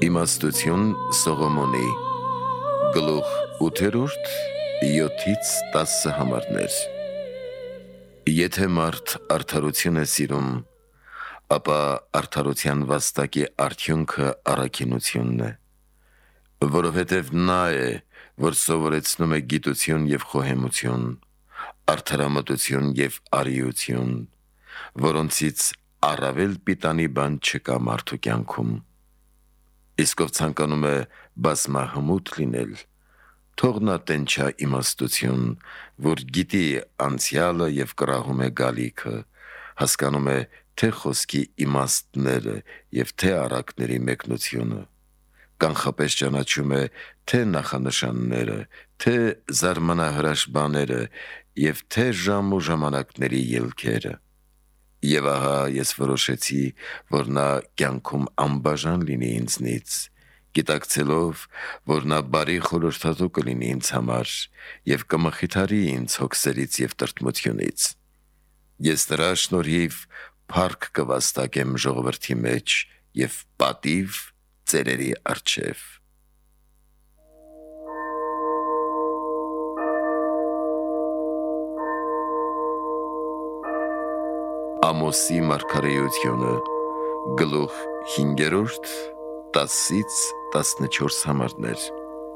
Իմաստություն Սողոմոնի գլուխ 8-րդ 7-ից 10 համարներ։ Եթե մարդ արդարություն է սիրում, ապա արդարության վաստակի արդյունքը առաքինությունն է, որովհետև նա է, որ սովորեցնում է գիտություն և խոհեմություն, արդարամտություն և արիություն, որոնցից առավել պիտանի բան չկա մարդու կյանքում։ Իսկ ով ցանկանում է բազմահմուտ լինել, թող նա տենչա իմաստություն, որ գիտի անցյալը և կռահում է գալիքը, հասկանում է թե խոսքի իմաստները և թե առակների մեկնությունը, կանխապես ճանաչում է թե նախանշանները, թե զարմանահրաշ բաները և թե ժամ ու ժամանակների ելքերը։ Եվ ահա ես որոշեցի, որ նա կյանքում անբաժան լինի ինձնից, գիտակցելով, որ նա բարի խորհրդատու կլինի ինձ համար և կմխիթարի ինձ հոգսերից և տրտմությունից։ Ես նրա շնորհիվ փառք կվաստակեմ ժողովրդի մեջ և պատիվ ծերերի առջև։ Ամոսի մարգարեությունը գլուխ 5-րդ 10-ից 14 համարներ։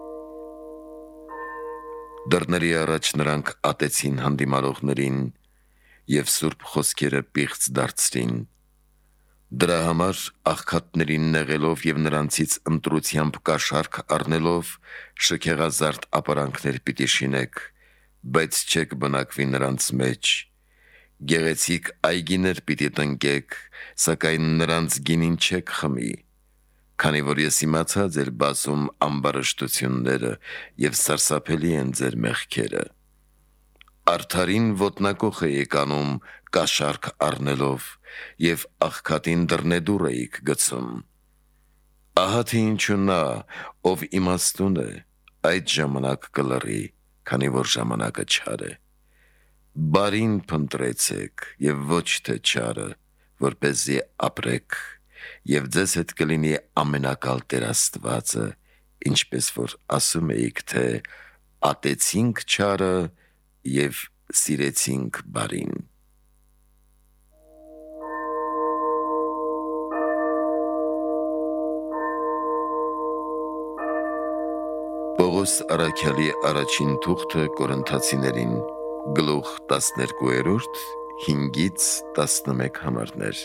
Դռների առաջ նրանք ատեցին հանդիմալողներին և սուրբ խոսքերը պիղծ դարձրին։ Դրա համար աղքատներին նեղելով և նրանցից ընտրությամբ կաշառք առնելով շքեղազարդ ապարանքներ պիտի շինեք, բայց չեք բնակվի նրանց մեջ։ Գեղեցիկ այգիներ պիտի տնկեք, սակայն նրանց գինին չեք խմի, քանի որ ես իմացա ձեր բազում ամբարշտությունները և սարսափելի են ձեր մեղքերը։ Արդարին ոտնակոխ էիք անում կաշառք առնելով և աղքատին դռնեդուռ էիք գցում։ Ահա թե ինչու նա, ով իմաստուն է, այդ ժամանակ կլռի, քանի որ ժամանակը չար է։ Բարին փնտրեցեք և ոչ թե չարը, որպեսզի ապրեք, և ձեզ հետ կլինի ամենակալ Տեր Աստվածը, ինչպես որ ասում էիք, թե ատեցինք չարը և սիրեցինք բարին։ Պողոս առաքյալի առաջին թուղթը Կորինթացիներին գլուխ 12-րդ 5-ից 11 համարներ։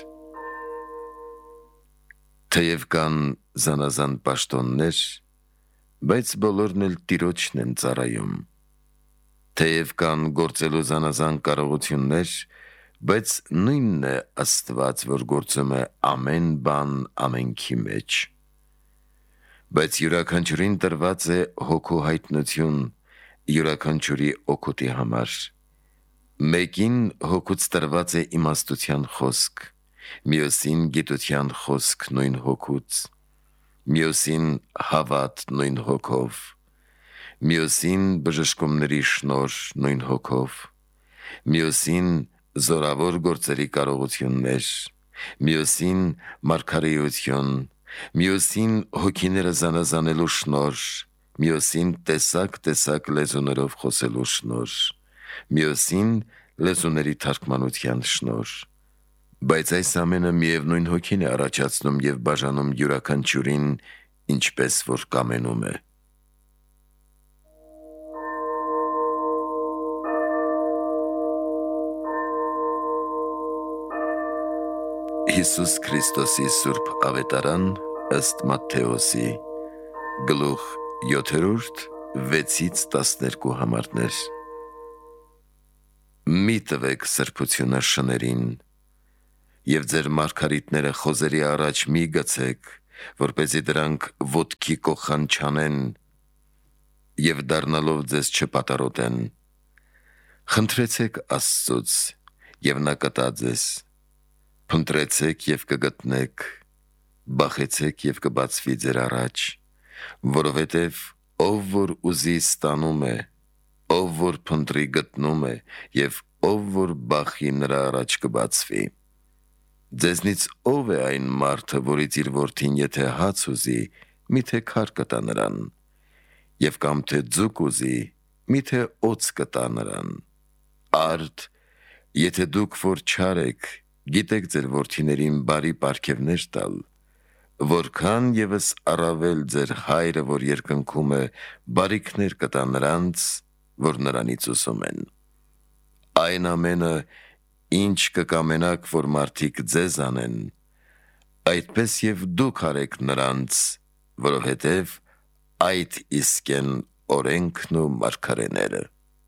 Թեև կան զանազան պաշտոններ, բայց բոլորն էլ Տիրոջն են ծառայում։ Թեև կան գործելու զանազան կարողություններ, բայց նույնն է Աստված, որ գործում է ամեն բան ամենքի մեջ։ Բայց յուրաքանչյուրին տրված է հոգու հայտնություն յուրաքանչյուրի օգուտի համար։ Մեկին հոգուց տրված է իմաստության խոսք, մյուսին գիտության խոսք նույն հոգուց, մյուսին հավատ նույն հոգով, մյուսին բժշկումների շնորհ նույն հոգով, մյուսին զորավոր գործերի կարողություններ, մյուսին մարգարեություն, մյուսին հոգիները զանազանելու շնորհ, մյուսին տեսակ լեզուներով խոսելու շնորհ, մյուսին լեզուների թարգմանության շնորհ։ Բայց այս ամենը միևնույն հոգին է առաջացնում և բաժանում յուրաքանչյուրին, ինչպես որ կամենում է։ Հիսուս Քրիստոսի Սուրբ Ավետարան ըստ Մատթեոսի գլուխ 7-րդ 6-ից 12 համարներ։ Մի տվեք սրբությունը շներին և ձեր մարգարիտները խոզերի առաջ մի գցեք, որպեսզի դրանք ոտքի կոխան չանեն և դառնալով ձեզ չպատառոտեն։ Խնդրեցեք Աստծուց, և նա կտա ձեզ, փնտրեցեք և կգտնեք, բախեցեք և կբացվի ձեր առաջ, որովհետև ով որ ուզի ստանում է, ով որ փնտրի գտնում է, և ով որ բախի նրա առաջ կբացվի։ Ձեզնից ով է այն մարդը, որից իր որդին եթե հաց ուզի, միթե քար կտա նրան, եւ կամ թե ձուկ ուզի, միթե օծ կտա նրան։ Արդ, եթե դուք որ չար եք, գիտեք ձեր որդիներին բարի պարգևներ տալ, որքան եւս առավել ձեր հայրը, որ երկնքում է, բարիքներ կտա նրանց, որ նրանից ուսում են։ Այն ամենը, ինչ կկամենաք, որ մարդիկ ձեզ անեն, այդպես եւ դուք արեք նրանց, որովհետեւ այդ իսկ են օրենքն ու մարգարեները։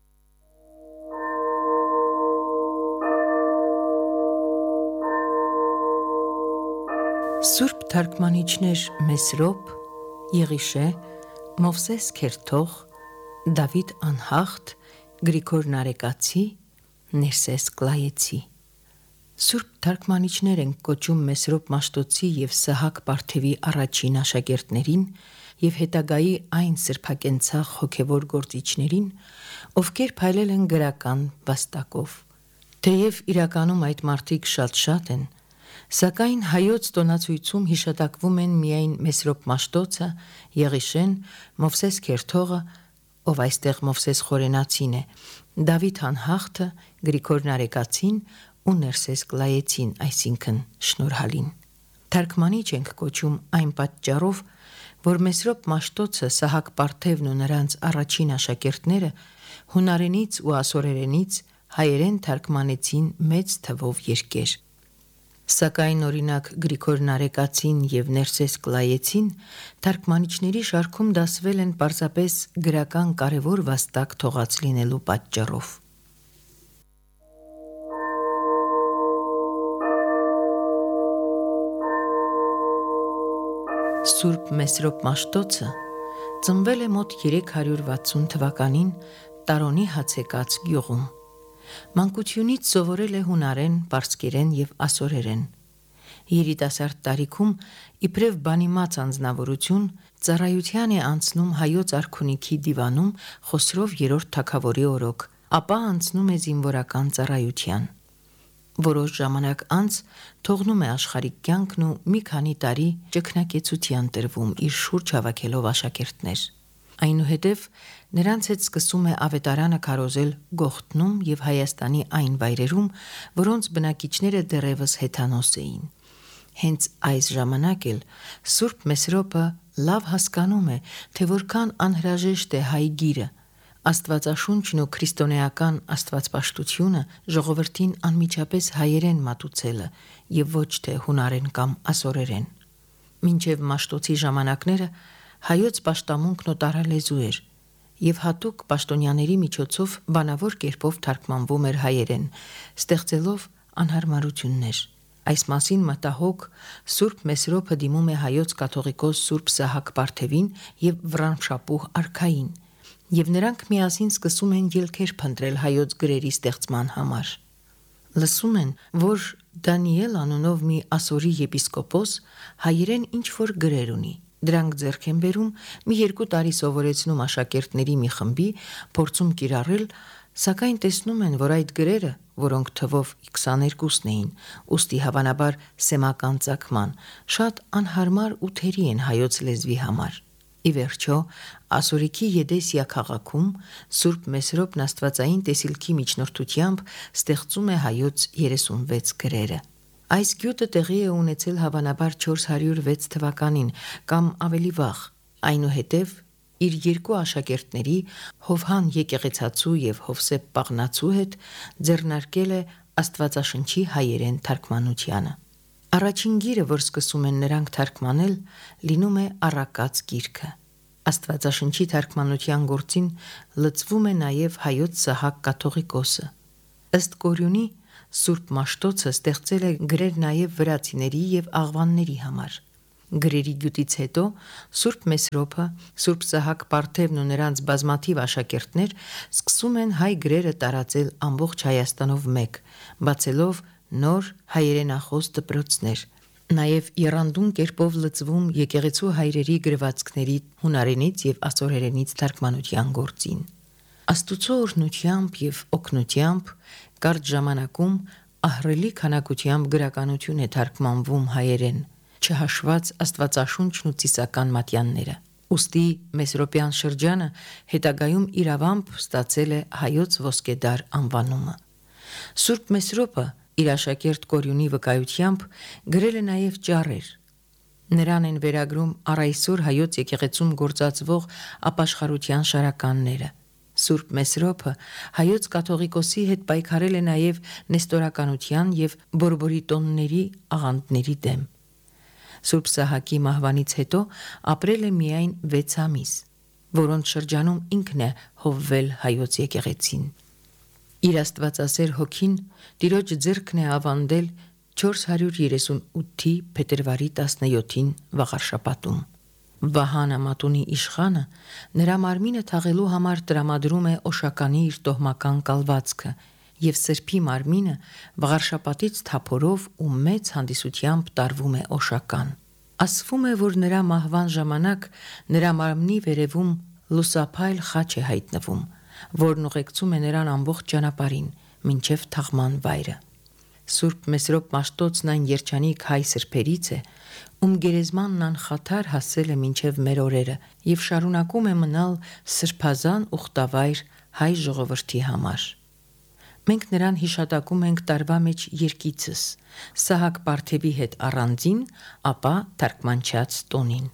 Սուրբ թարգմանիչներ Մեսրոպ, Եղիշե, Մովսես Քերթող, Դավիթ Անհախտ, Գրիգոր Նարեկացի, Ներսես Կլայեցի։ Սուրբ թարգմանիչներ են կոչում Մեսրոպ Մաշտոցի եւ Սահակ Պարթևի առաջին աշակերտներին եւ հետագայի այն սրբակենցաղ հոգեվոր գործիչներին, ովքեր փայլել են գրական վաստակով։ Թեև իրականում այդ մարդիկ շատ են, սակայն հայոց տոնացույցում հիշատակվում են միայն Մեսրոպ Մաշտոցը, Եղիշեն, Մովսես Քերթողը, ով այստեղ Մովսես Խորենացին է, Դավիթ Անհախտը, Գրիգոր Նարեկացին ու Ներսես Կլայեցին, այսինքն Շնորհալին։ Թարգմանիչ ենք կոչում այն պատճառով, որ Մեսրոպ Մաշտոցը, Սահակ Պարթևն ու նրանց առաջին աշակերտները հունարենից ու ասորերենից հայերեն թարգմանեցին մեծ թվով երկեր։ Սակայն օրինակ Գրիգոր Նարեկացին եւ Ներսես Կլայեցին թարգմանիչների շարքում դասվել են պարզապես գրական կարևոր վաստակ թողած լինելու պատճառով։ Սուրբ Մեսրոպ Մաշտոցը ծնվել է մոտ 360 թվականին Տարոնի Հացեկաց գյուղում։ Մանկությունից սովորել է հունարեն, պարսկերեն եւ ասորերեն։ Երիտասարդ տարիքում իբրև բանիմաց անձնավորություն ծառայության է անցնում հայոց արքունիքի դիվանում Խոսրով 3-րդ թագավորի օրոք, ապա անցնում է զինվորական ծառայության։ Որոշ ժամանակ անց թողնում է աշխարհիկ կյանքն ու մի քանի տարի ճգնակեցության տրվում իր շուրջ հավաքելով աշակերտներ։ Այնուհետև նրանց հետ սկսում է ավետարանը քարոզել Գողթնում եւ Հայաստանի այն վայրերում, որոնց բնակիչները դեռևս հեթանոս էին։ Հենց այս ժամանակ էլ Սուրբ Մեսրոպը լավ հասկանում է, թե որքան անհրաժեշտ է հայ գիրը, Աստվածաշունչն ու քրիստոնեական աստվածպաշտությունը ժողովրդին անմիջապես հայերեն մատուցելը եւ ոչ թե հունարեն կամ ասորերեն։ Մինչև Մաշտոցի ժամանակները հայոց պաշտամունքն օտարալեզու էր եւ հատուկ պաշտոնյաների միջոցով բանավոր կերպով թարգմանվում էր հայերեն, ստեղծելով անհարմարություններ։ Այս մասին մտահոգ Սուրբ Մեսրոպը դիմում է հայոց կաթողիկոս Սուրբ Սահակ Պարթևին եւ Վռամշապուհ արքային, եւ նրանք միասին սկսում են ելքեր փնտրել հայոց գրերի ստեղծման համար։ Լսում են, որ Դանիել անունով մի ասորի եպիսկոպոս հայերեն ինչ-որ գրեր ունի։ Դրանք ձեռք են բերում, մի 2 տարի սովորեցնում աշակերտների մի խմբի, փորձում կիրառել, սակայն տեսնում են, որ այդ գրերը, որոնք թվով 22-ն էին, ուստի հավանաբար սեմական ծագման, շատ անհարմար ու թերի են հայոց լեզվի համար։ Ի վերջո, Ասորիքի Եդեսիա քաղաքում Սուրբ Մեսրոպն աստվածային տեսիլքի միջնորդությամբ ստեղծում է հայոց 36 գրերը։ Այս գյուտը տեղի է ունեցել հավանաբար 406 թվականին կամ ավելի վաղ, այնուհետև իր 2 աշակերտների Հովհան Եկեղեցացու եւ Հովսեփ Պաղնացու հետ ձեռնարկել է Աստվածաշնչի հայերեն թարգմանությանը։ Առաջին գիրը, որ սկսում են նրանք թարգմանել, լինում է Առակաց գիրքը։ Աստվածաշնչի թարգմանության գործին լծվում է նաև հայոց Սահակ կաթողիկոսը։ Ըստ Կորյունի Սուրբ Մաշտոցը ստեղծել է գրեր նաև վրացիների եւ աղվանների համար։ Գրերի գյուտից հետո Սուրբ Մեսրոպը, Սուրբ Սահակ Պարթևն ու նրանց բազմաթիվ աշակերտներ սկսում են հայ գրերը տարածել ամբողջ Հայաստանով մեկ, բացելով նոր հայերենախոս դպրոցներ, նաև եռանդուն կերպով լծվում եկեղեցու հայրերի գրվածքների հունարենից եւ ասորերենից թարգմանության գործին։ Աստուծո օրհնությամբ եւ օգնությամբ կարճ ժամանակում ահռելի քանակությամբ գրականություն է թարգմանվում հայերեն, չհաշված Աստվածաշունչն ու ծիսական մատյանները։ Ուստի Մեսրոպյան շրջանը հետագայում իրավամբ ստացել է հայոց ոսկեդար անվանումը։ Սուրբ Մեսրոպը իր աշակերտ Կորյունի վկայությամբ գրել է նաև ճառեր։ Նրան են վերագրում առայսօր հայոց եկեղեցում գործածվող ապաշխարության շարականները։ Սուրբ Մեսրոպը հայոց կաթողիկոսի հետ պայքարել է նաև նեստորականության եւ բորբորիտոնների աղանդների դեմ։ Սուրբ Սահակի մահվանից հետո ապրել է միայն 6 ամիս, որոնց շրջանում ինքն է հովվել հայոց եկեղեցին։ Իր աստվածասեր հոգին Տիրոջ ձեռքն է ավանդել 438-ի փետրվարի 17-ին վաղարշաբաթում։ Վահանա Մատունի իշխանը նրա մարմինը թաղելու համար տրամադրում է Օշականի իր տոհմական կալվածքը եւ սրբի մարմինը վաղարշաբաթից թափորով ու մեծ հանդիսությամբ տարվում է Օշական։ Ասվում է, որ նրա մահվան ժամանակ նրա մարմնի վերևում լուսափայլ խաչ է հայտնվում, որն ուղեկցում է նրան ամբողջ ճանապարհին մինչև թաղման վայրը։ Սուրբ Մեսրոպ Մաշտոցն այն երջանիկ հայ սրբերից է, ում գերեզմանն անխաթար հասել է մինչև մեր օրերը եւ շարունակում է մնալ սրբազան ուխտավայր հայ ժողովրդի համար։ Մենք նրան հիշատակում ենք տարվա մեջ երկիցս, Սահակ Պարթևի հետ առանձին, ապա թարգմանչած տոնին։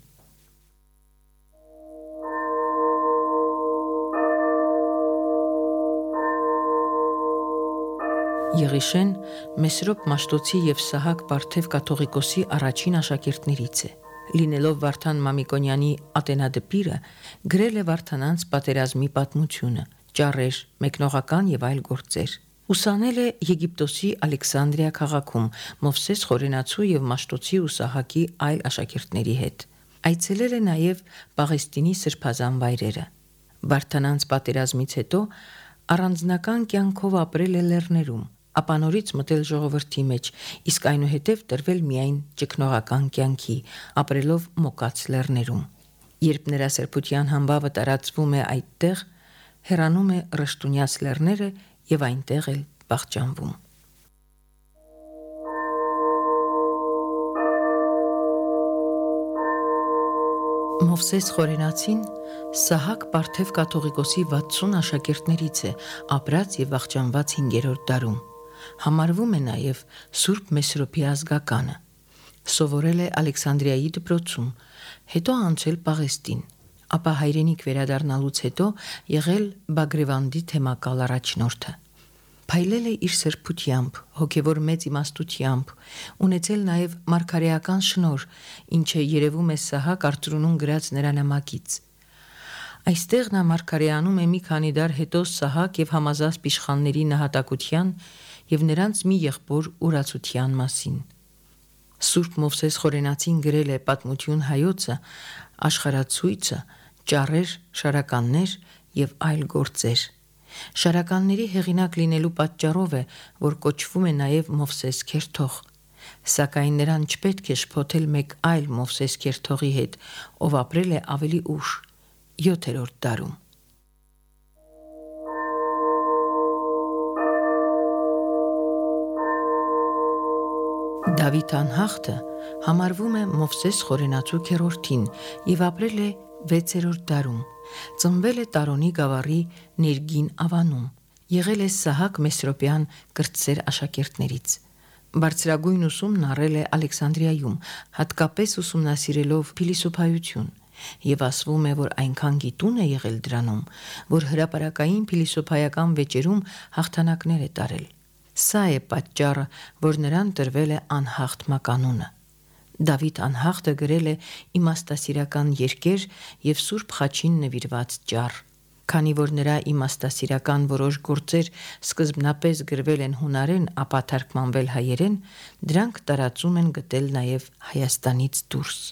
Եղիշեն Մեսրոպ Մաշտոցի եւ Սահակ Պարթև կաթողիկոսի առաջին աշակերտներից է։ Լինելով Վարդան Մամիկոնյանի ատենադպիրը, գրել է Վարդանանց պատերազմի պատմությունը, ճառեր, մեկնողական եւ այլ գործեր։ Ուսանել է Եգիպտոսի Ալեքսանդրիա քաղաքում Մովսես Խորենացու եւ Մաշտոցի ու Սահակի այլ աշակերտների հետ։ Այցելել է նաեւ Պաղեստինի սրբազան վայրերը։ Վարդանանց պատերազմից հետո առանձնական կյանքով ապրել է լեռներում, ապա նորից մտել ժողովրդի մեջ, իսկ այնուհետև տրվել միայն ճգնողական կյանքի, ապրելով մոկած լեռներում։ Երբ նրա սրբության համբավը տարածվում է այդտեղ, հեռանում է Ռշտունյաց լեռները եւ այնտեղ էլ վախճանվում։ Մովսես Խորենացին Սահակ Պարթև կաթողիկոսի 60 աշակերտներից է, ապրած եւ վախճանված 5-րդ դարում։ Համարվում է նաև Սուրբ Մեսրոպի ազգականը։ Սովորել է Ալեքսանդրիայի դպրոցում, հետո անցել Պաղեստին, ապա հայրենիք վերադառնալուց հետո եղել Բագրևանդի թեմակալ առաջնորդը։ Փայլել է իր սրբությամբ, հոգևոր մեծ իմաստությամբ, ունեցել նաև մարգարեական շնորհ, ինչը երևում է Սահակ Արծրունուն գրած նրա նամակից։ Այստեղ նա մարգարեանում է մի քանի դար հետո Սահակ եւ Համազասպ իշխանների նահատակության եւ նրանց մի եղբոր ուրացության մասին։ Սուրբ Մովսես Խորենացին գրել է պատմություն հայոցը, աշխարհացույցը, ճառեր, շարականներ եւ այլ գործեր։ Շարականների հեղինակ լինելու պատճառով է, որ կոչվում է նաև Մովսես Քերթող, սակայն նրան չպետք է շփոթել մեկ այլ Մովսես Քերթողի հետ, ով ապրել է ավելի ուշ, 7-րդ դարում։ Դավիթ անհախտը համարվում է Մովսես Խորենացու քերորդին եւ ապրել է 6-րդ դարում։ Ծնվել է Տարոնի գավառի Ներգին ավանում, եղել է Սահակ Մեսրոպյան կրտսեր աշակերտներից։ Բարձրագույն ուսումն առել է Ալեքսանդրիայում, հատկապես ուսումնասիրելով փիլիսոփայություն, եւ ասվում է, որ այնքան գիտուն է եղել դրանում, որ հրապարակային փիլիսոփայական վեճերում հաղթանակներ է տարել։ Սա է պատճառը, որ նրան տրվել է անհախտ մականունը։ Դավիթ անհախտը գրել է իմաստասիրական երկեր եւ Սուրբ Խաչին նվիրված ճառ։ Քանի որ նրա իմաստասիրական որոշ գործեր սկզբնապես գրվել են հունարեն, ապա թարգմանվել հայերեն, դրանք տարածում են գտել նաեւ Հայաստանից դուրս։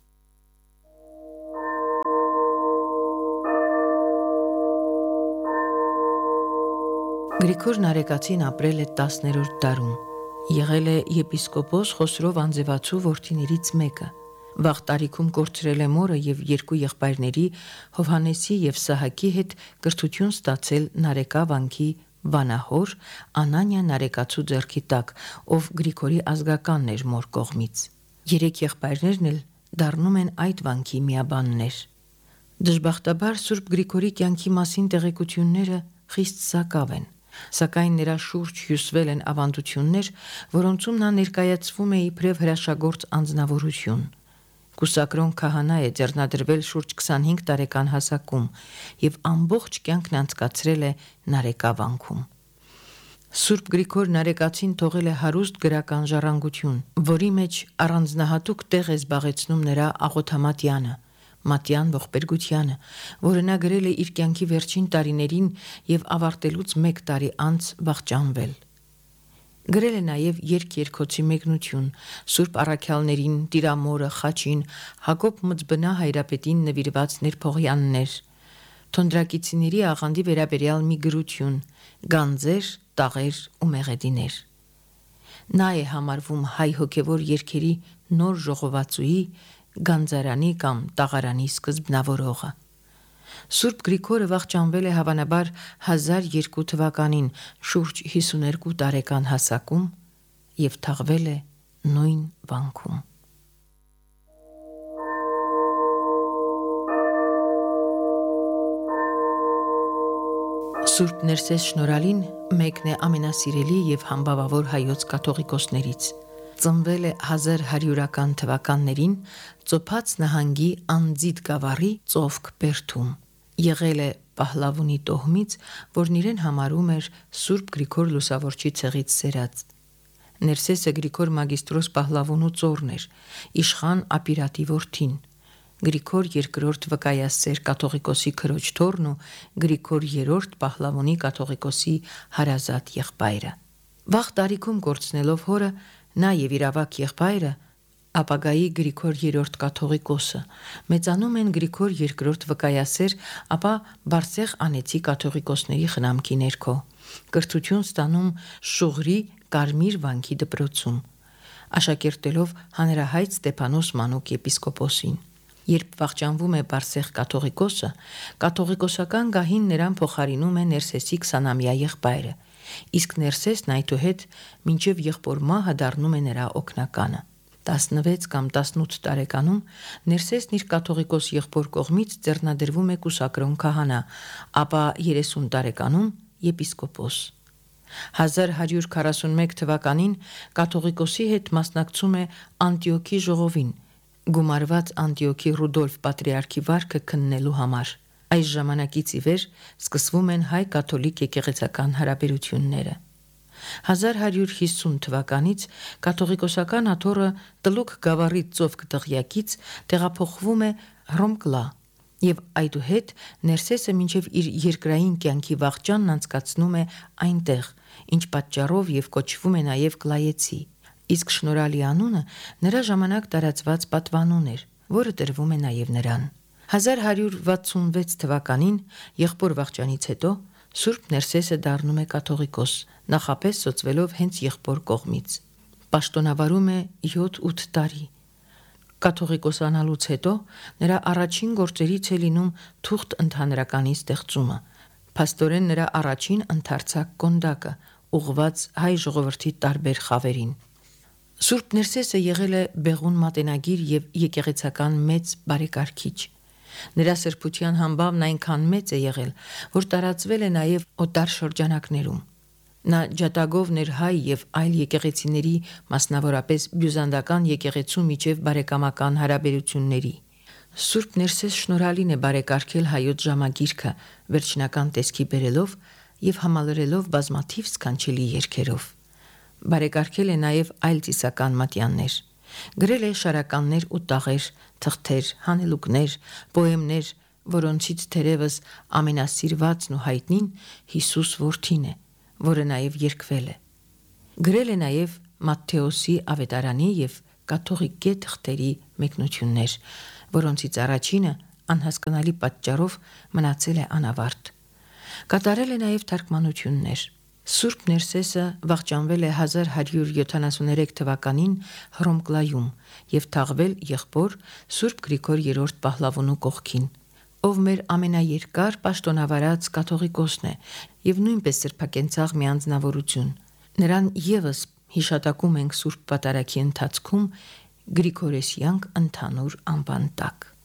Գրիգոր Նարեկացին ապրել է 10-րդ դարում։ Եղել է եպիսկոպոս Խոսրով Անձևացու որդիներից մեկը։ Վաղ տարիքում կորցրել է մորը եւ երկու եղբայրների Հովհաննեսի եւ Սահակի հետ կրթություն ստացել Նարեկա վանքի վանահոր Անանիա Նարեկացու ձեռքի տակ, ով Գրիգորի ազգականն էր մոր կողմից։ Երեք եղբայրներն էլ դառնում են այդ վանքի միաբաններ։ Դժբախտաբար Սուրբ Գրիգորի կյանքի մասին տեղեկությունները խիստ սակավ են, սակայն նրա շուրջ հյուսվել են ավանդություններ, որոնցում նա ներկայացվում է իբրև հրաշագործ անձնավորություն։ Կուսակրոն քահանա է ձեռնադրվել շուրջ 25 տարեկան հասակում եւ ամբողջ կյանքն անցկացրել է Նարեկավանքում։ Սուրբ Գրիգոր Նարեկացին թողել է հարուստ գրական ժառանգություն, որի մեջ առանձնահատուկ տեղ է զբաղեցնում նրա աղոթամատյանը, Մատյան Ողբերգությանը, որը նա գրել է իր կյանքի վերջին տարիներին եւ ավարտելուց 1 տարի անց վախճանվել։ Գրել է նաև երգ-երգոցի մեկնություն, Սուրբ Առաքյալներին, Տիրամորը, Խաչին, Հակոբ Մծբնա Հայրապետին նվիրված ներփողյաններ, Թոնդրակիցիների աղանդի վերաբերյալ մի գրություն, գանձեր, տաղեր ու մեղեդիներ։ Նա է համարվում հայ հոգևոր երգերի նոր ժողովածուի, գանձարանի կամ տաղարանի սկզբնավորողը։ Սուրբ Գրիգորը վախճանվել է հավանաբար 1002 թվականին շուրջ 52 տարեկան հասակում եւ թաղվել է նույն վանքում։ Սուրբ Ներսես Շնորհալին մեկն է ամենասիրելի եւ համբավավոր հայոց կաթողիկոսներից։ Ծնվել է 1100-ական թվականներին Ծոփած նահանգի Անձիդ գավառի Ծովք բերդում։ Եղել է Պահլավունի տոհմից, որն իրեն համարում էր Սուրբ Գրիգոր Լուսավորչի ցեղից սերած։ Ներսեսը Գրիգոր Մագիստրոս Պահլավունու ծոռն էր, իշխան Ապիրատի որդին, Գրիգոր II վկայասեր կաթողիկոսի քրոջ թոռն ու Գրիգոր III Պահլավունի կաթողիկոսի հարազատ եղբայրը։ Վաղ տարիքում կորցնելով հորը, նա եւ իր ավագ եղբայրը ապագայի Գրիգոր III կաթողիկոսը մեծանում են Գրիգոր II վկայասեր, ապա Բարսեղ անեցի կաթողիկոսների խնամքի ներքո, կրթություն ստանում Շուղրի Կարմիր վանքի դպրոցում, աշակերտելով հանրահայտ Ստեփանոս Մանուկ եպիսկոպոսին։ Երբ վախճանվում է Բարսեղ կաթողիկոսը, կաթողիկոսական գահին նրան փոխարինում է Ներսեսի 20-ամյա եղբայրը, իսկ Ներսեսն այդուհետ մինչև եղբոր մահը դառնում է նրա օգնականը։ 16 կամ 18 տարեկանում Ներսեսն իր կաթողիկոս եղբոր կողմից ձեռնադրվում է կուսակրոն քահանա, ապա 30 տարեկանում եպիսկոպոս։ 1141 թվականին կաթողիկոսի հետ մասնակցում է Անտիոքի ժողովին, գումարված Անտիոքի Ռուդոլֆ պատրիարքի վարքը քննելու համար։ Այս ժամանակից ի վեր սկսվում են հայ-կաթոլիկ եկեղեցական հարաբերությունները։ 1150 թվականից կաթողիկոսական աթոռը Տլուկ գավառի Ծովք դղյակից տեղափոխվում է Հռոմկլա եւ այդուհետ Ներսեսը մինչև իր երկրային կյանքի վախճանն անցկացնում է այնտեղ, ինչ պատճառով եւ կոչվում է նաեւ Կլայեցի, իսկ Շնորհալի անունը նրա ժամանակ տարածված պատվանուն էր, որը տրվում է նաեւ նրան։ 1166 թվականին եղբոր վախճանից հետո Սուրբ Ներսեսը դառնում է կաթողիկոս, նախապես սոցվելով հենց եղբոր կողմից։ Պաշտոնավարում է 7-8 տարի։ Կաթողիկոսանալուց հետո նրա առաջին գործերից է լինում թուղթ ընդհանրականի ստեղծումը, փաստորեն նրա առաջին ընդարձակ կոնդակը, ուղղված հայ ժողովրդի տարբեր խավերին։ Սուրբ Ներսեսը եղել է բեղուն մատենագիր եւ եկեղեցական մեծ բարեկարգիչ։ Նրա սրբության համբավն այնքան մեծ է եղել, որ տարածվել է նաև օտար շրջանակներում։ Նա ջատագով ներհայ եւ այլ եկեղեցիների, մասնավորապես բյուզանդական եկեղեցու միջև բարեկամական հարաբերությունների։ Սուրբ Ներսես Շնորհալին է բարեկարգել հայոց ժամագիրքը, վերջնական տեսքի բերելով եւ համալրելով բազմաթիվ սքանչելի երգերով։ Բարեկարգել է նաև այլ ծիսական մատյաններ։ Գրել է շարականներ ու տաղեր, թղթեր, հանելուկներ, պոեմներ, որոնցից թերևս ամենասիրվածն ու հայտնին Հիսուս որդին է, որը նաև երգվել է։ Գրել է նաև Մատթեոսի ավետարանի եւ կաթողիկե թղթերի մեկնություններ, որոնցից առաջինը անհասկանալի պատճառով մնացել է անավարտ։ Կատարել է նաև թարգմանություններ։ Սուրբ Ներսեսը վախճանվել է 1173 թվականին Հռոմկլայում եւ թաղվել եղբոր Սուրբ Գրիգոր III Պահլավունու կողքին, ով մեր ամենաերկար պաշտոնավարած կաթողիկոսն է եւ նույնպես սրբակենցաղ մի անձնավորություն։ Նրան եւս հիշատակում ենք Սուրբ Պատարագի ընթացքում Գրիգորեսյանք ընդհանուր անվան տակ։